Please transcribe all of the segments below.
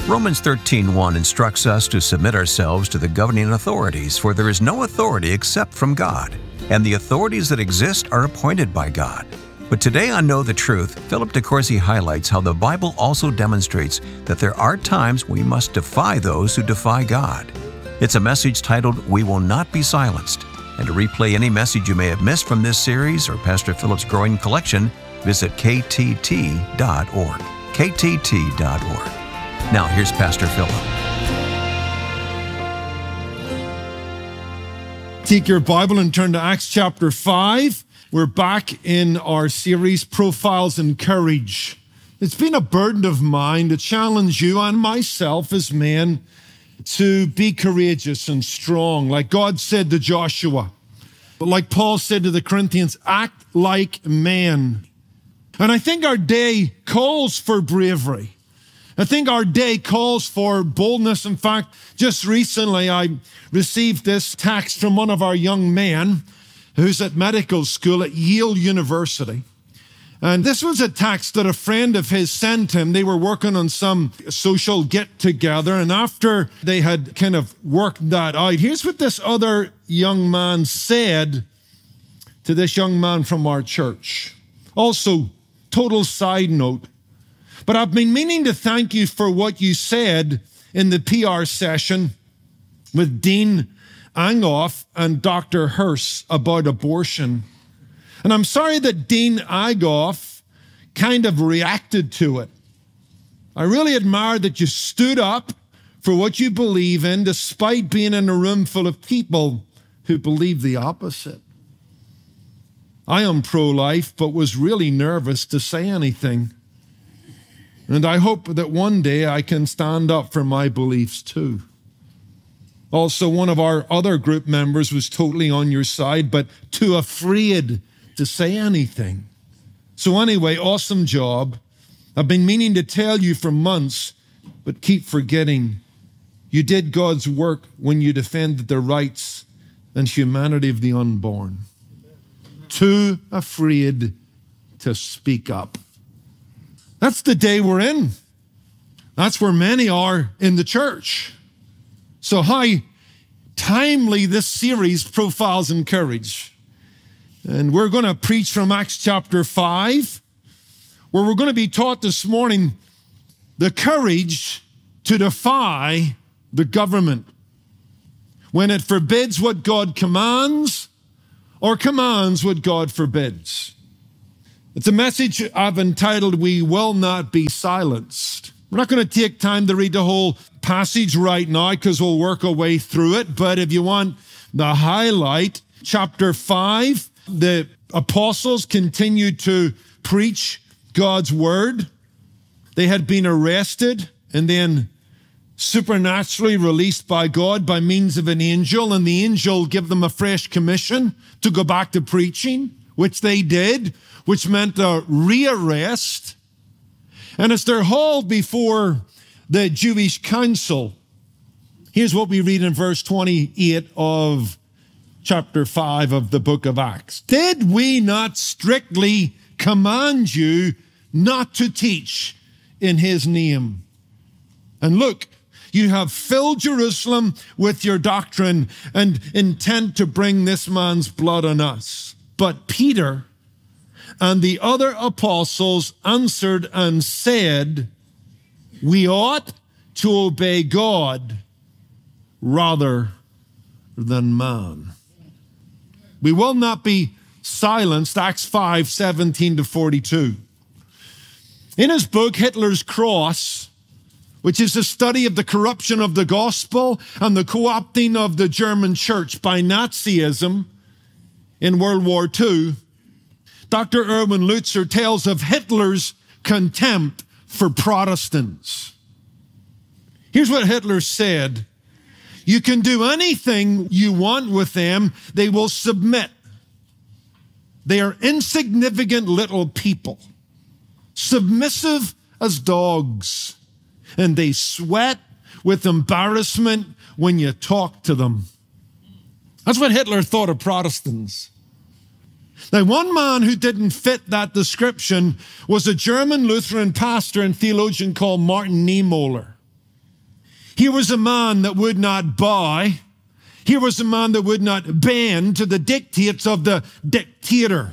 Romans 13:1 instructs us to submit ourselves to the governing authorities, for there is no authority except from God, and the authorities that exist are appointed by God. But today on Know the Truth, Philip DeCourcy highlights how the Bible also demonstrates that there are times we must defy those who defy God. It's a message titled, We Will Not Be Silenced. And to replay any message you may have missed from this series or Pastor Philip's growing collection, visit ktt.org. ktt.org. Now here's Pastor Philip. Take your Bible and turn to Acts chapter 5. We're back in our series, Profiles in Courage. It's been a burden of mine to challenge you and myself as men to be courageous and strong. Like God said to Joshua, but like Paul said to the Corinthians, act like men. And I think our day calls for bravery. I think our day calls for boldness. In fact, just recently I received this text from one of our young men who's at medical school at Yale University. And this was a text that a friend of his sent him. They were working on some social get-together, and after they had kind of worked that out, here's what this other young man said to this young man from our church. Also, total side note, but I've been meaning to thank you for what you said in the PR session with Dean Angoff and Dr. Hurst about abortion. And I'm sorry that Dean Angoff kind of reacted to it. I really admire that you stood up for what you believe in, despite being in a room full of people who believe the opposite. I am pro-life, but was really nervous to say anything. And I hope that one day I can stand up for my beliefs too. Also, one of our other group members was totally on your side, but too afraid to say anything. So anyway, awesome job. I've been meaning to tell you for months, but keep forgetting. You did God's work when you defended the rights and humanity of the unborn. Too afraid to speak up. That's the day we're in. That's where many are in the church. So how timely this series, Profiles in Courage. And we're going to preach from Acts chapter 5, where we're going to be taught this morning the courage to defy the government when it forbids what God commands or commands what God forbids. It's a message I've entitled, We Will Not Be Silenced. We're not going to take time to read the whole passage right now because we'll work our way through it. But if you want the highlight, chapter 5, the apostles continued to preach God's word. They had been arrested and then supernaturally released by God by means of an angel, and the angel gave them a fresh commission to go back to preaching, which they did, which meant a rearrest. And as they're hauled before the Jewish council, here's what we read in verse 28 of chapter 5 of the book of Acts. Did we not strictly command you not to teach in his name? And look, you have filled Jerusalem with your doctrine and intend to bring this man's blood on us. But Peter and the other apostles answered and said, we ought to obey God rather than man. We will not be silenced, Acts 5, 17 to 42. In his book, Hitler's Cross, which is a study of the corruption of the gospel and the co-opting of the German church by Nazism in World War II, Dr. Erwin Lutzer tells of Hitler's contempt for Protestants. Here's what Hitler said. You can do anything you want with them. They will submit. They are insignificant little people, submissive as dogs, and they sweat with embarrassment when you talk to them. That's what Hitler thought of Protestants. Now, one man who didn't fit that description was a German Lutheran pastor and theologian called Martin Niemöller. Here was a man that would not bow. Here was a man that would not bend to the dictates of the dictator.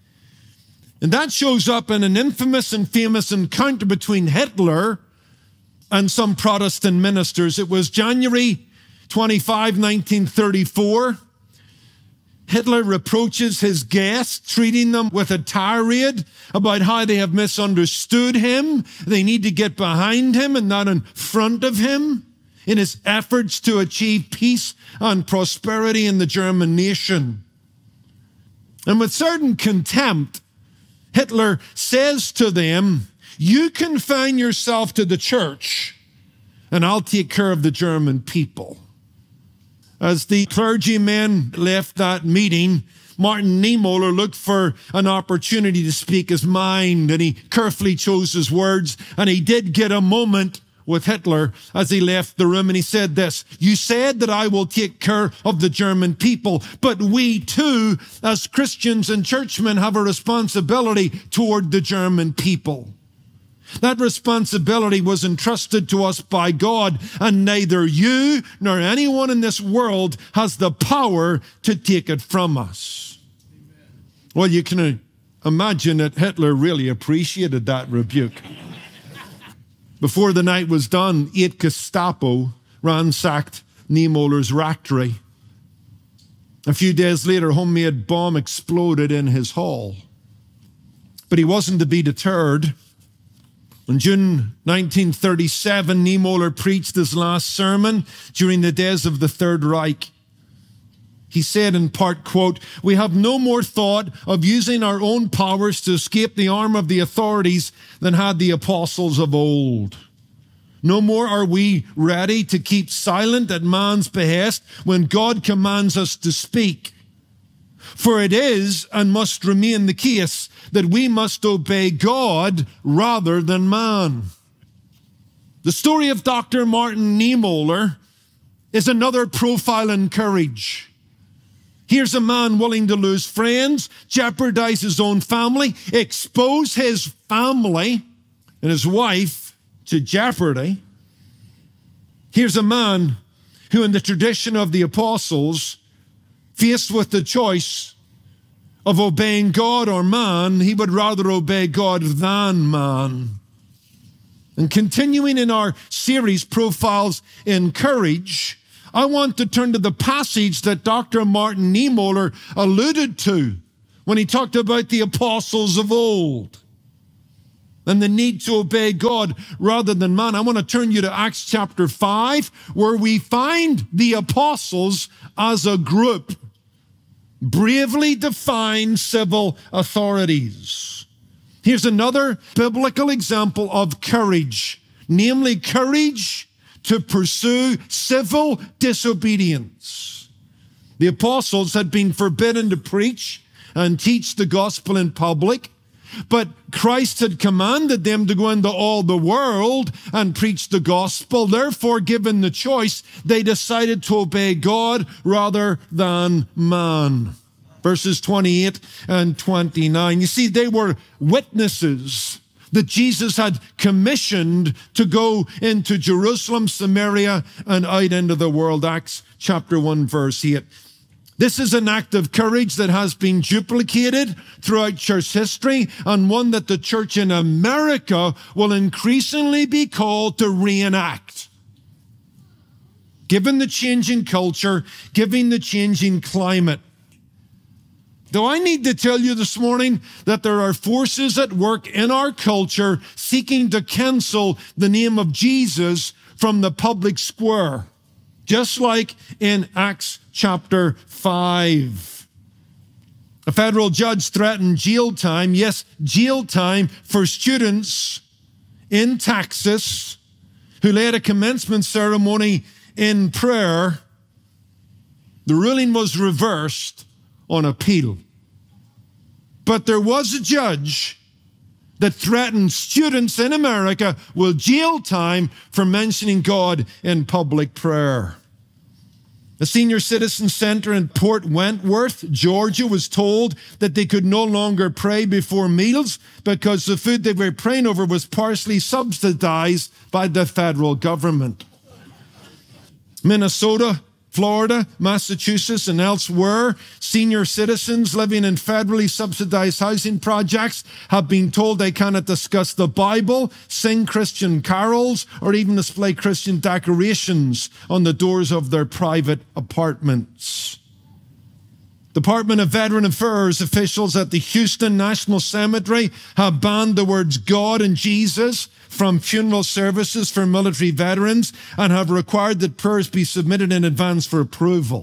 And that shows up in an infamous and famous encounter between Hitler and some Protestant ministers. It was January 25, 1934. Hitler reproaches his guests, treating them with a tirade about how they have misunderstood him. They need to get behind him and not in front of him in his efforts to achieve peace and prosperity in the German nation. And with certain contempt, Hitler says to them, "You confine yourself to the church, and I'll take care of the German people." As the clergymen left that meeting, Martin Niemöller looked for an opportunity to speak his mind, and he carefully chose his words, and he did get a moment with Hitler as he left the room, and he said this: "You said that I will take care of the German people, but we too, as Christians and churchmen, have a responsibility toward the German people. That responsibility was entrusted to us by God, and neither you nor anyone in this world has the power to take it from us." Well, you can imagine that Hitler really appreciated that rebuke. Before the night was done, 8 Gestapo ransacked Niemöller's rectory. A few days later, a homemade bomb exploded in his hall. But he wasn't to be deterred. In June 1937, Niemöller preached his last sermon during the days of the Third Reich. He said in part, quote, "We have no more thought of using our own powers to escape the arm of the authorities than had the apostles of old. No more are we ready to keep silent at man's behest when God commands us to speak. For it is and must remain the case that we must obey God rather than man." The story of Dr. Martin Niemöller is another profile in courage. Here's a man willing to lose friends, jeopardize his own family, expose his family and his wife to jeopardy. Here's a man who, in the tradition of the apostles, faced with the choice of obeying God or man, he would rather obey God than man. And continuing in our series, Profiles in Courage, I want to turn to the passage that Dr. Martin Niemöller alluded to when he talked about the apostles of old and the need to obey God rather than man. I want to turn you to Acts chapter 5, where we find the apostles as a group bravely defying civil authorities. Here's another biblical example of courage, namely courage to pursue civil disobedience. The apostles had been forbidden to preach and teach the gospel in public, but Christ had commanded them to go into all the world and preach the gospel. Therefore, given the choice, they decided to obey God rather than man. Verses 28 and 29. You see, they were witnesses that Jesus had commissioned to go into Jerusalem, Samaria, and out into the world. Acts chapter 1, verse 8. This is an act of courage that has been duplicated throughout church history, and one that the church in America will increasingly be called to reenact. Given the changing culture, given the changing climate. Do I need to tell you this morning that there are forces at work in our culture seeking to cancel the name of Jesus from the public square? Just like in Acts chapter 5. A federal judge threatened jail time, yes, jail time for students in Texas who led a commencement ceremony in prayer. The ruling was reversed on appeal. But there was a judge that threatened students in America with jail time for mentioning God in public prayer. The Senior Citizen Center in Port Wentworth, Georgia, was told that they could no longer pray before meals because the food they were praying over was partially subsidized by the federal government. Minnesota, Florida, Massachusetts, and elsewhere, senior citizens living in federally subsidized housing projects have been told they cannot discuss the Bible, sing Christian carols, or even display Christian decorations on the doors of their private apartments. Department of Veteran Affairs officials at the Houston National Cemetery have banned the words God and Jesus from funeral services for military veterans and have required that prayers be submitted in advance for approval.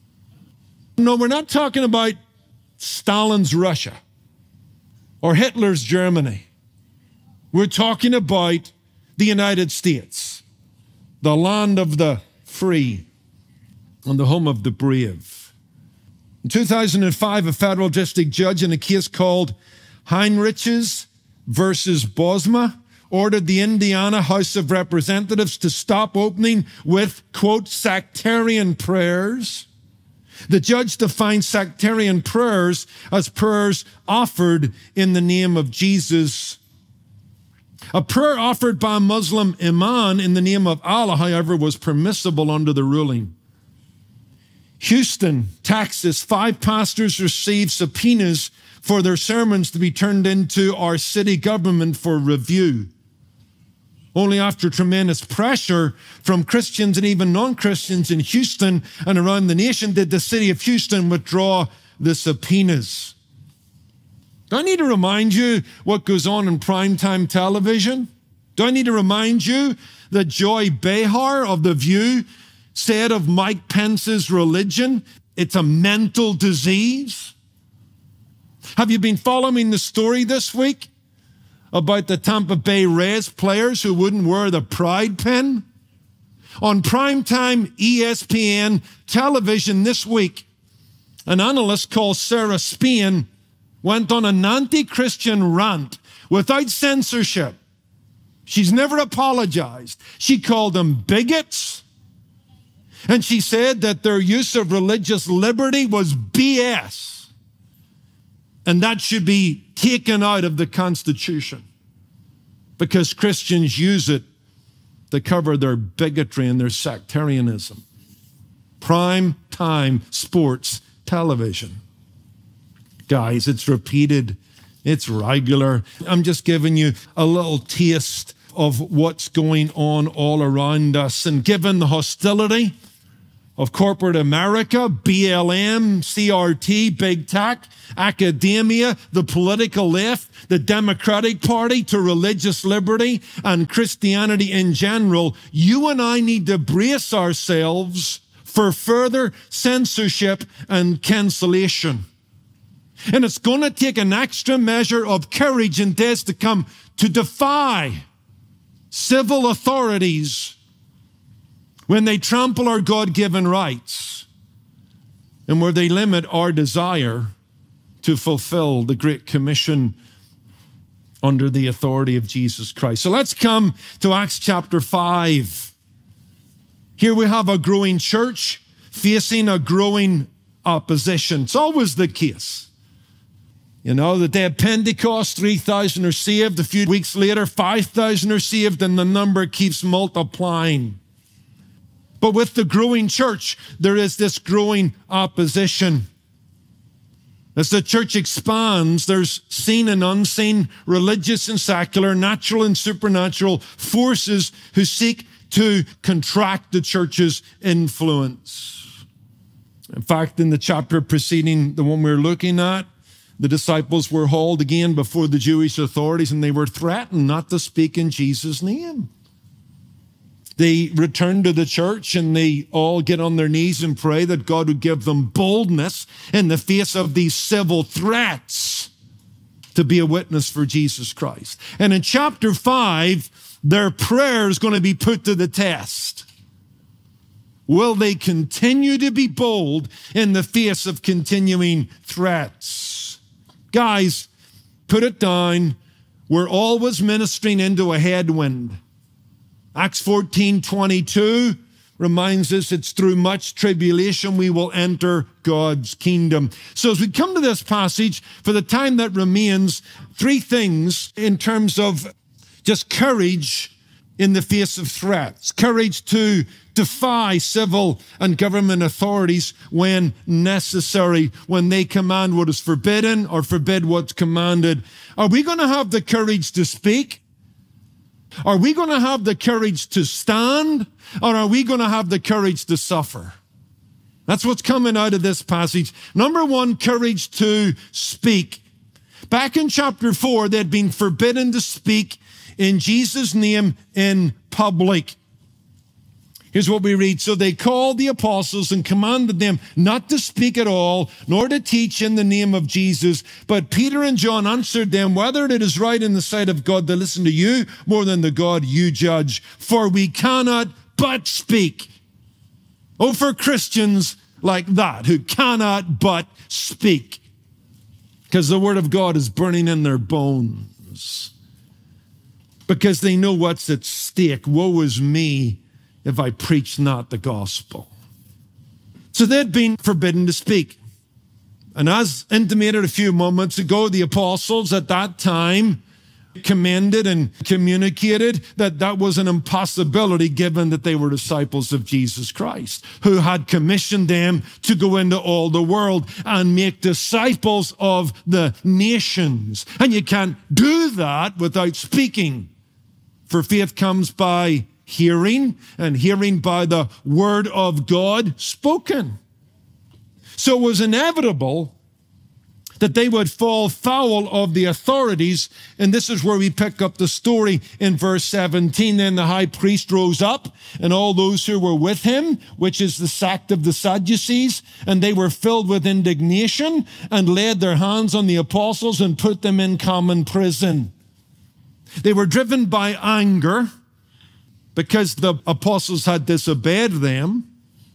No, we're not talking about Stalin's Russia or Hitler's Germany. We're talking about the United States, the land of the free and the home of the brave. In 2005, a federal district judge in a case called Heinrichs versus Bosma ordered the Indiana House of Representatives to stop opening with, quote, sectarian prayers. The judge defined sectarian prayers as prayers offered in the name of Jesus. A prayer offered by a Muslim imam in the name of Allah, however, was permissible under the ruling. Houston, Texas, 5 pastors received subpoenas for their sermons to be turned into our city government for review. Only after tremendous pressure from Christians and even non-Christians in Houston and around the nation did the city of Houston withdraw the subpoenas. Do I need to remind you what goes on in primetime television? Do I need to remind you that Joy Behar of The View said of Mike Pence's religion, it's a mental disease? Have you been following the story this week about the Tampa Bay Rays players who wouldn't wear the pride pin? On primetime ESPN television this week, an analyst called Sarah Spain went on an anti-Christian rant without censorship. She's never apologized. She called them bigots. And she said that their use of religious liberty was BS. And that should be taken out of the Constitution because Christians use it to cover their bigotry and their sectarianism. Prime time sports television. Guys, it's repeated. It's regular. I'm just giving you a little taste of what's going on all around us. And given the hostility of corporate America, BLM, CRT, big tech, academia, the political left, the Democratic Party to religious liberty, and Christianity in general, you and I need to brace ourselves for further censorship and cancellation. And it's going to take an extra measure of courage in days to come to defy civil authorities when they trample our God-given rights and where they limit our desire to fulfill the Great Commission under the authority of Jesus Christ. So let's come to Acts chapter 5. Here we have a growing church facing a growing opposition. It's always the case. You know, the day of Pentecost, 3,000 are saved. A few weeks later, 5,000 are saved, and the number keeps multiplying. But with the growing church, there is this growing opposition. As the church expands, there's seen and unseen, religious and secular, natural and supernatural forces who seek to contract the church's influence. In fact, in the chapter preceding the one we're looking at, the disciples were hauled again before the Jewish authorities and they were threatened not to speak in Jesus' name. They return to the church and they all get on their knees and pray that God would give them boldness in the face of these civil threats to be a witness for Jesus Christ. And in chapter 5, their prayer is going to be put to the test. Will they continue to be bold in the face of continuing threats? Guys, put it down. We're always ministering into a headwind. Acts 14:22 reminds us it's through much tribulation we will enter God's kingdom. So as we come to this passage, for the time that remains, 3 things in terms of just courage in the face of threats, courage to defy civil and government authorities when necessary, when they command what is forbidden or forbid what's commanded. Are we going to have the courage to speak? Are we going to have the courage to stand? Or are we going to have the courage to suffer? That's what's coming out of this passage. Number one, courage to speak. Back in chapter 4, they'd been forbidden to speak in Jesus' name in public. Here's what we read. So they called the apostles and commanded them not to speak at all, nor to teach in the name of Jesus. But Peter and John answered them, whether it is right in the sight of God to listen to you more than the God you judge. For we cannot but speak. Oh, for Christians like that, who cannot but speak. Because the word of God is burning in their bones. Because they know what's at stake. Woe is me if I preach not the gospel. So they'd been forbidden to speak. And as intimated a few moments ago, the apostles at that time commended and communicated that that was an impossibility given that they were disciples of Jesus Christ, who had commissioned them to go into all the world and make disciples of the nations. And you can't do that without speaking. For faith comes by hearing, and hearing by the word of God spoken. So it was inevitable that they would fall foul of the authorities. And this is where we pick up the story in verse 17. Then the high priest rose up, and all those who were with him, which is the sect of the Sadducees, and they were filled with indignation and laid their hands on the apostles and put them in common prison. They were driven by anger because the apostles had disobeyed them.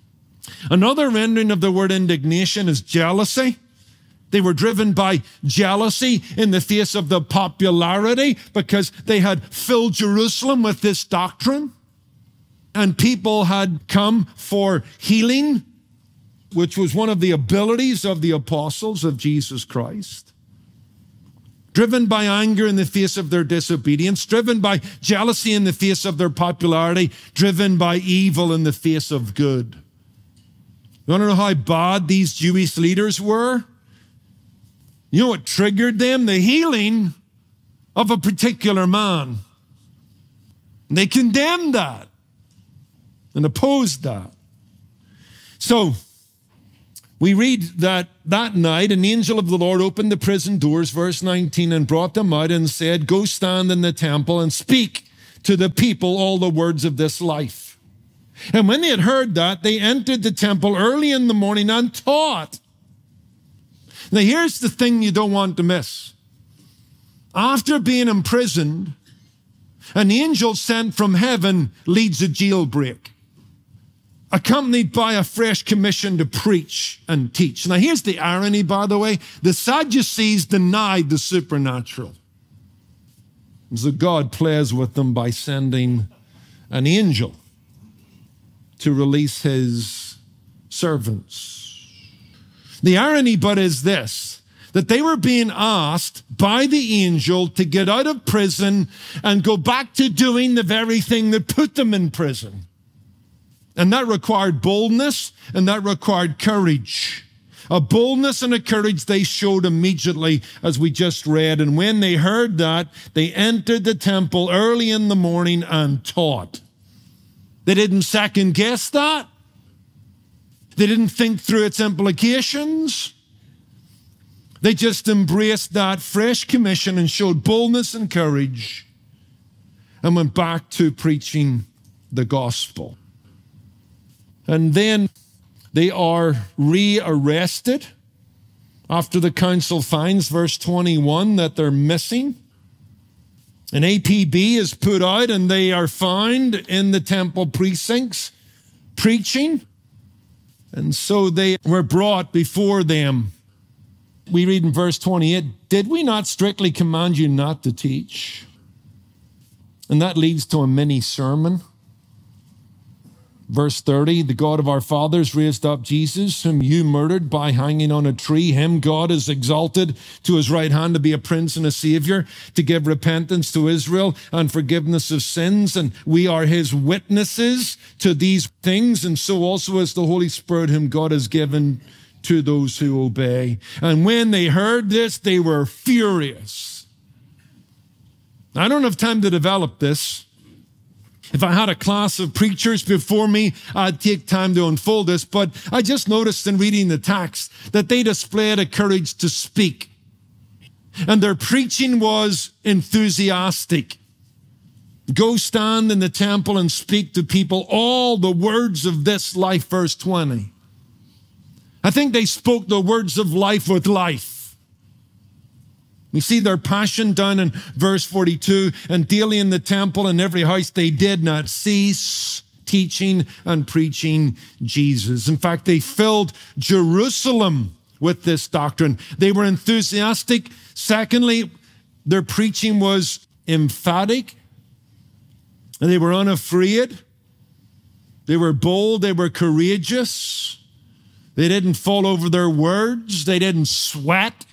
Another rendering of the word indignation is jealousy. They were driven by jealousy in the face of the popularity because they had filled Jerusalem with this doctrine. And people had come for healing, which was one of the abilities of the apostles of Jesus Christ. Driven by anger in the face of their disobedience, driven by jealousy in the face of their popularity, driven by evil in the face of good. You want to know how bad these Jewish leaders were? You know what triggered them? The healing of a particular man. They condemned that and opposed that. So, we read that night, an angel of the Lord opened the prison doors, verse 19, and brought them out and said, go stand in the temple and speak to the people all the words of this life. And when they had heard that, they entered the temple early in the morning and taught. Now here's the thing you don't want to miss. After being imprisoned, an angel sent from heaven leads a jailbreak, accompanied by a fresh commission to preach and teach. Now, here's the irony, by the way. The Sadducees denied the supernatural. So God plays with them by sending an angel to release his servants. The irony, but, is this, that they were being asked by the angel to get out of prison and go back to doing the very thing that put them in prison. And that required boldness, and that required courage. A boldness and a courage they showed immediately, as we just read. And when they heard that, they entered the temple early in the morning and taught. They didn't second guess that. They didn't think through its implications. They just embraced that fresh commission and showed boldness and courage and went back to preaching the gospel. And then they are rearrested after the council finds, verse 21, that they're missing. An APB is put out and they are found in the temple precincts preaching. And so they were brought before them. We read in verse 28, did we not strictly command you not to teach? And that leads to a mini sermon. Verse 30, the God of our fathers raised up Jesus, whom you murdered by hanging on a tree. Him God has exalted to his right hand to be a prince and a savior, to give repentance to Israel and forgiveness of sins. And we are his witnesses to these things, and so also is the Holy Spirit, whom God has given to those who obey. And when they heard this, they were furious. I don't have time to develop this. If I had a class of preachers before me, I'd take time to unfold this, but I just noticed in reading the text that they displayed a courage to speak. And their preaching was enthusiastic. Go stand in the temple and speak to people all the words of this life, verse 20. I think they spoke the words of life with life. We see their passion down in verse 42, and daily in the temple and every house they did not cease teaching and preaching Jesus. In fact, they filled Jerusalem with this doctrine. They were enthusiastic. Secondly, their preaching was emphatic, and they were unafraid. They were bold. They were courageous. They didn't fall over their words. They didn't sweat.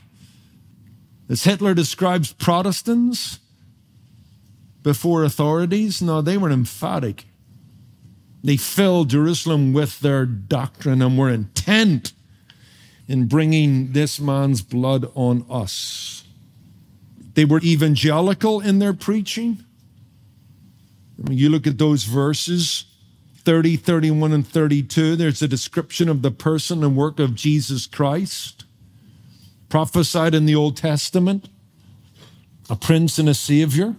As Hitler describes Protestants before authorities, no, they were emphatic. They filled Jerusalem with their doctrine and were intent in bringing this man's blood on us. They were evangelical in their preaching. When you look at those verses, 30, 31, and 32, there's a description of the person and work of Jesus Christ, prophesied in the Old Testament, a prince and a savior,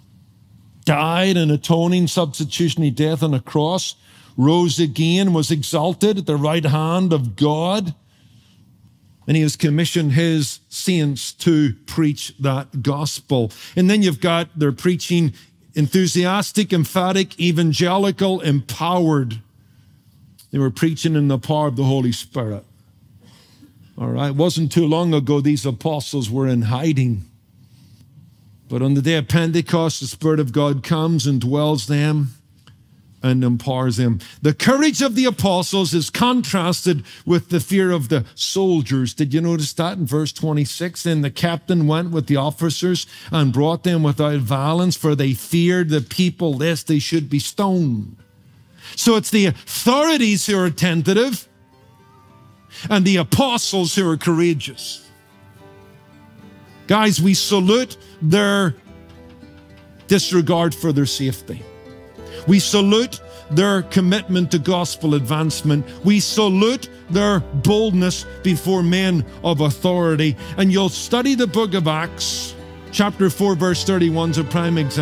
died an atoning substitutionary death on a cross, rose again, was exalted at the right hand of God, and he has commissioned his saints to preach that gospel. And then you've got their preaching enthusiastic, emphatic, evangelical, empowered. They were preaching in the power of the Holy Spirit. All right, it wasn't too long ago these apostles were in hiding. But on the day of Pentecost, the Spirit of God comes and dwells them and empowers them. The courage of the apostles is contrasted with the fear of the soldiers. Did you notice that in verse 26? Then the captain went with the officers and brought them without violence, for they feared the people lest they should be stoned. So it's the authorities who are tentative and the apostles who are courageous. Guys, we salute their disregard for their safety. We salute their commitment to gospel advancement. We salute their boldness before men of authority. And you'll study the book of Acts, chapter 4, verse 31 is a prime example.